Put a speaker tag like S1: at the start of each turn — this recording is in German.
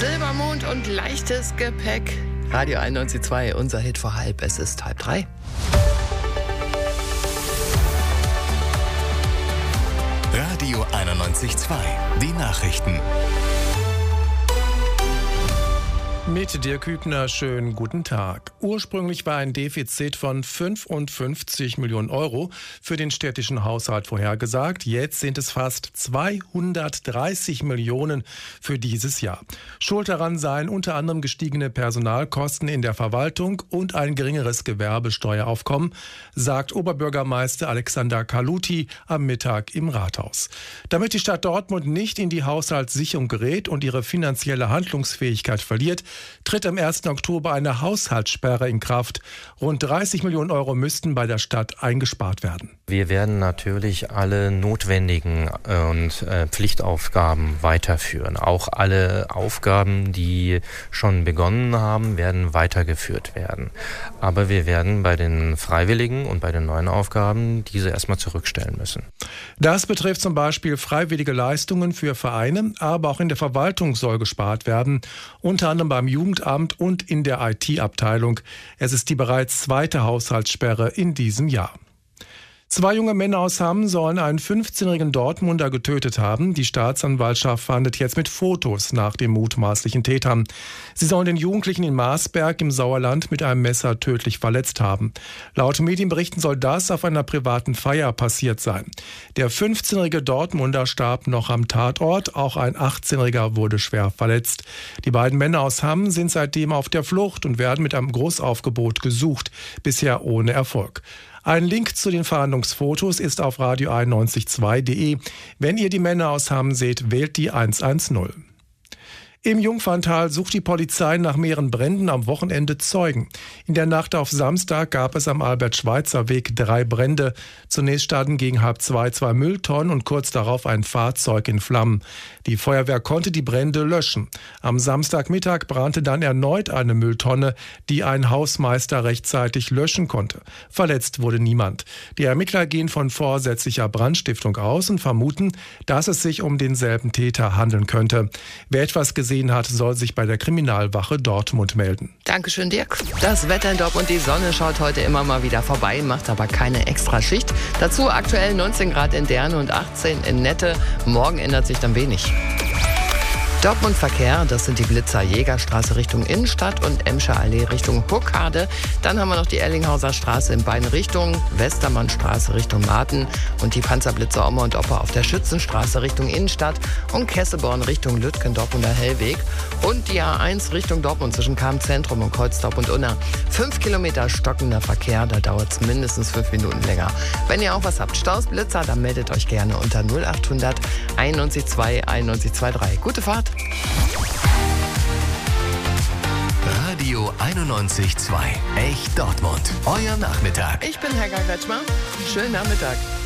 S1: Silbermond und leichtes Gepäck. Radio 91.2, unser Hit vor halb. Es ist 2:30.
S2: Radio 91.2, die Nachrichten.
S3: Mit Dirk Hübner, schönen guten Tag. Ursprünglich war ein Defizit von 55 Millionen Euro für den städtischen Haushalt vorhergesagt. Jetzt sind es fast 230 Millionen für dieses Jahr. Schuld daran seien unter anderem gestiegene Personalkosten in der Verwaltung und ein geringeres Gewerbesteueraufkommen, sagt Oberbürgermeister Alexander Kaluti am Mittag im Rathaus. Damit die Stadt Dortmund nicht in die Haushaltssicherung gerät und ihre finanzielle Handlungsfähigkeit verliert, tritt am 1. Oktober eine Haushaltssperre in Kraft. Rund 30 Millionen Euro müssten bei der Stadt eingespart werden.
S4: Wir werden natürlich alle notwendigen und Pflichtaufgaben weiterführen. Auch alle Aufgaben, die schon begonnen haben, werden weitergeführt werden. Aber wir werden bei den Freiwilligen und bei den neuen Aufgaben diese erstmal zurückstellen müssen.
S3: Das betrifft zum Beispiel freiwillige Leistungen für Vereine, aber auch in der Verwaltung soll gespart werden, unter anderem beim Jugendamt und in der IT-Abteilung. Es ist die bereits zweite Haushaltssperre in diesem Jahr. 2 junge Männer aus Hamm sollen einen 15-jährigen Dortmunder getötet haben. Die Staatsanwaltschaft fahndet jetzt mit Fotos nach den mutmaßlichen Tätern. Sie sollen den Jugendlichen in Marsberg im Sauerland mit einem Messer tödlich verletzt haben. Laut Medienberichten soll das auf einer privaten Feier passiert sein. Der 15-jährige Dortmunder starb noch am Tatort. Auch ein 18-jähriger wurde schwer verletzt. Die beiden Männer aus Hamm sind seitdem auf der Flucht und werden mit einem Großaufgebot gesucht. Bisher ohne Erfolg. Ein Link zu den Fahndungsfotos ist auf radio91.2.de. Wenn ihr die Männer aus Hamm seht, wählt die 110. Im Jungferntal sucht die Polizei nach mehreren Bränden am Wochenende Zeugen. In der Nacht auf Samstag gab es am Albert-Schweitzer-Weg 3 Brände. Zunächst standen gegen 1:30 2 Mülltonnen und kurz darauf ein Fahrzeug in Flammen. Die Feuerwehr konnte die Brände löschen. Am Samstagmittag brannte dann erneut eine Mülltonne, die ein Hausmeister rechtzeitig löschen konnte. Verletzt wurde niemand. Die Ermittler gehen von vorsätzlicher Brandstiftung aus und vermuten, dass es sich um denselben Täter handeln könnte. Wer etwas gesehen hat, soll sich bei der Kriminalwache Dortmund melden.
S1: Dankeschön, Dirk. Das Wetter in Dortmund, die Sonne schaut heute immer mal wieder vorbei, macht aber keine Extraschicht. Dazu aktuell 19 Grad in Derne und 18 in Nette. Morgen ändert sich dann wenig. Dortmund Verkehr, das sind die Blitzer Jägerstraße Richtung Innenstadt und Emscher Allee Richtung Huckade. Dann haben wir noch die Erlinghauser Straße in beiden Richtungen, Westermannstraße Richtung Marten und die Panzerblitzer Oma und Opa auf der Schützenstraße Richtung Innenstadt und Kesseborn Richtung Lütgen, Dortmunder Hellweg und die A1 Richtung Dortmund zwischen Kamp-Zentrum und Kreuzdorp und Unna. 5 Kilometer stockender Verkehr, da dauert es mindestens 5 Minuten länger. Wenn ihr auch was habt, Staus, Blitzer, dann meldet euch gerne unter 0800 91 2 91 23. Gute Fahrt!
S2: Radio 91.2, echt Dortmund. Euer Nachmittag.
S1: Ich bin Helga Kretschmer. Schönen Nachmittag.